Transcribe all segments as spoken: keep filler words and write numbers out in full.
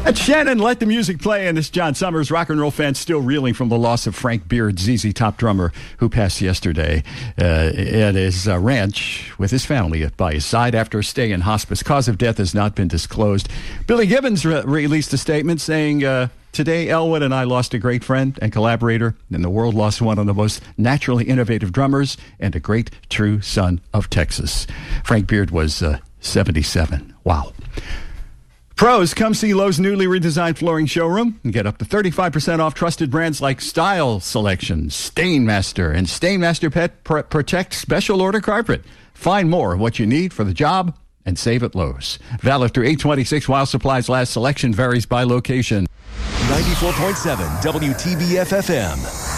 That's Shannon. Let the music play. And this John Summers, rock and roll fans still reeling from the loss of Frank Beard, Z Z Top drummer, who passed yesterday uh, at his uh, ranch with his family by his side after a stay in hospice. Cause of death has not been disclosed. Billy Gibbons re- released a statement saying, uh, today, Elwood and I lost a great friend and collaborator, and the world lost one of the most naturally innovative drummers and a great true son of Texas. Frank Beard was uh, seventy-seven. Wow. Pros, come see Lowe's newly redesigned flooring showroom and get up to thirty-five percent off trusted brands like Style Selection, Stainmaster, and Stainmaster Pet Pro- Protect Special Order Carpet. Find more of what you need for the job and save at Lowe's. Valid through eight twenty-six while supplies last. Selection varies by location. ninety-four point seven W T B F F M.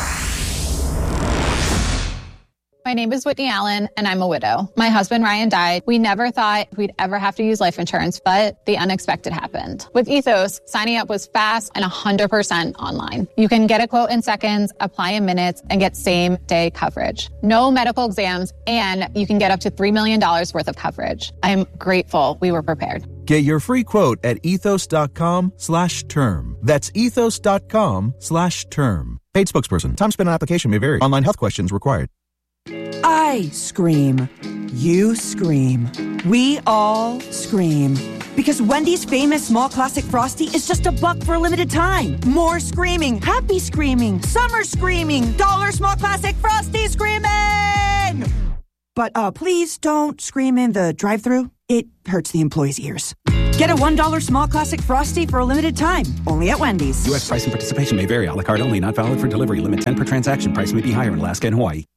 My name is Whitney Allen, and I'm a widow. My husband, Ryan, died. We never thought we'd ever have to use life insurance, but the unexpected happened. With Ethos, signing up was fast and one hundred percent online. You can get a quote in seconds, apply in minutes, and get same-day coverage. No medical exams, and you can get up to three million dollars worth of coverage. I'm grateful we were prepared. Get your free quote at ethos.com slash term. That's ethos.com slash term. Paid spokesperson. Time spent on application may vary. Online health questions required. I scream. You scream. We all scream. Because Wendy's famous small classic Frosty is just a buck for a limited time. More screaming. Happy screaming. Summer screaming. Dollar small classic Frosty screaming! But uh, please don't scream in the drive-thru. It hurts the employees' ears. Get a one dollar small classic Frosty for a limited time. Only at Wendy's. U S price and participation may vary. A la carte only. Not valid for delivery. Limit ten per transaction. Price may be higher in Alaska and Hawaii.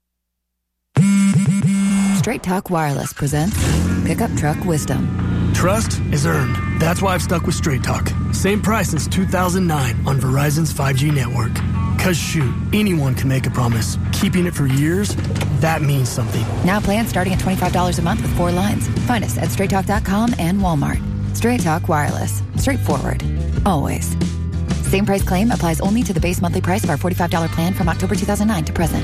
Straight Talk Wireless presents Pickup Truck Wisdom. Trust is earned. That's why I've stuck with Straight Talk. Same price since two thousand nine on Verizon's five G network. Cause shoot, anyone can make a promise. Keeping it for years, that means something. Now plans starting at twenty-five dollars a month with four lines. Find us at straight talk dot com and Walmart. Straight Talk Wireless. Straightforward. Always. Same price claim applies only to the base monthly price of our forty-five dollars plan from October two thousand nine to present.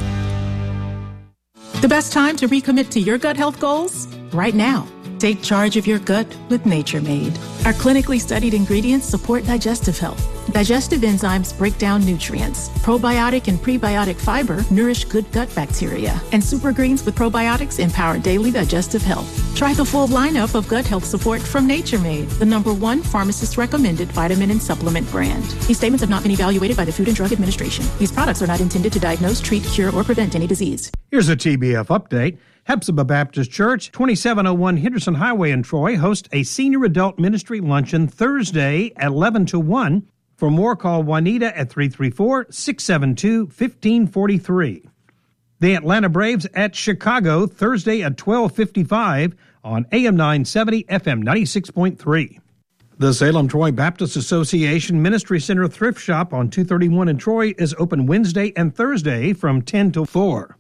The best time to recommit to your gut health goals? Right now. Take charge of your gut with Nature Made. Our clinically studied ingredients support digestive health. Digestive enzymes break down nutrients. Probiotic and prebiotic fiber nourish good gut bacteria. And super greens with probiotics empower daily digestive health. Try the full lineup of gut health support from Nature Made, the number one pharmacist-recommended vitamin and supplement brand. These statements have not been evaluated by the Food and Drug Administration. These products are not intended to diagnose, treat, cure, or prevent any disease. Here's a T B F update. Hephzibah Baptist Church, twenty-seven oh one Henderson Highway in Troy, hosts a senior adult ministry luncheon Thursday at eleven to one. For more, call Juanita at three three four, six seven two, one five four three. The Atlanta Braves at Chicago Thursday at twelve fifty-five on A M nine seventy, F M ninety-six point three. The Salem-Troy Baptist Association Ministry Center Thrift Shop on two thirty-one in Troy is open Wednesday and Thursday from ten to four.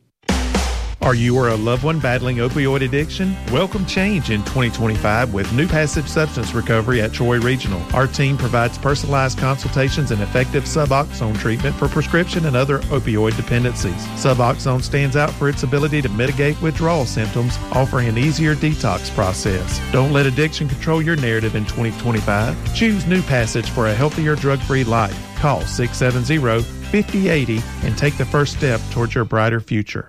Are you or a loved one battling opioid addiction? Welcome change in twenty twenty-five with New Passage Substance Recovery at Troy Regional. Our team provides personalized consultations and effective Suboxone treatment for prescription and other opioid dependencies. Suboxone stands out for its ability to mitigate withdrawal symptoms, offering an easier detox process. Don't let addiction control your narrative in twenty twenty-five. Choose New Passage for a healthier, drug-free life. Call six seven zero, five oh eight oh and take the first step towards your brighter future.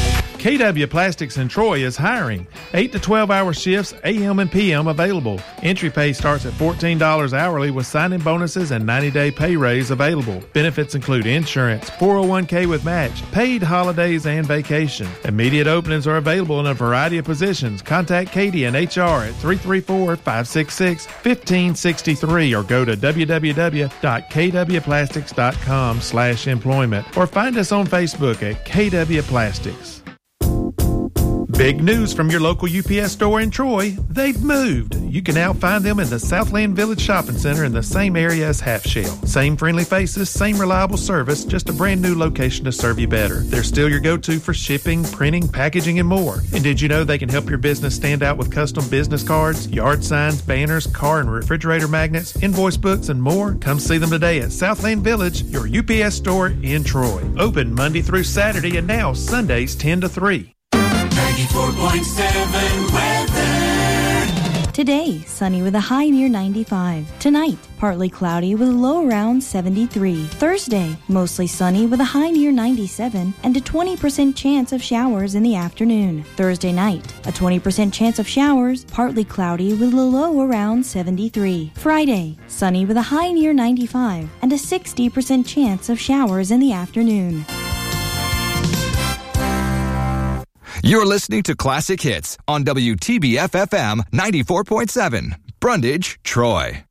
K W Plastics in Troy is hiring. eight to twelve hour shifts, A M and P M available. Entry pay starts at fourteen dollars hourly with sign-in bonuses and ninety day pay raise available. Benefits include insurance, four oh one k with match, paid holidays, and vacation. Immediate openings are available in a variety of positions. Contact Katie and H R at three three four, five six six, one five six three or go to w w w dot k w plastics dot com slash employment or find us on Facebook at K W Plastics. Big news from your local U P S store in Troy. They've moved. You can now find them in the Southland Village Shopping Center in the same area as Half Shell. Same friendly faces, same reliable service, just a brand new location to serve you better. They're still your go-to for shipping, printing, packaging, and more. And did you know they can help your business stand out with custom business cards, yard signs, banners, car and refrigerator magnets, invoice books, and more? Come see them today at Southland Village, your U P S store in Troy. Open Monday through Saturday and now Sundays ten to three. ninety-four point seven weather. Today, sunny with a high near ninety-five. Tonight, partly cloudy with a low around seventy-three. Thursday, mostly sunny with a high near ninety-seven and a twenty percent chance of showers in the afternoon. Thursday night, a twenty percent chance of showers, partly cloudy with a low around seventy-three. Friday, sunny with a high near ninety-five and a sixty percent chance of showers in the afternoon. You're listening to Classic Hits on W T B F F M ninety-four point seven, Brundage, Troy.